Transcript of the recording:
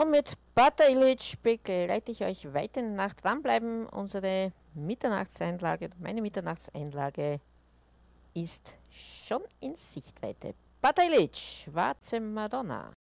Und mit Butter Illich begleite ich euch weiter in die Nacht. Dranbleiben, unsere Mitternachtseinlage, meine Mitternachtseinlage ist schon in Sichtweite. Butter Illich, schwarze Madonna.